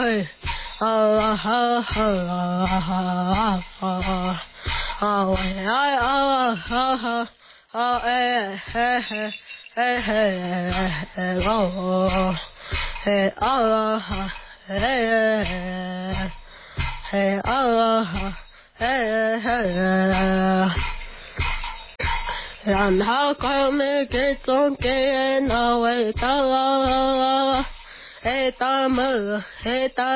然后光明给中给那味道，黑大门黑大。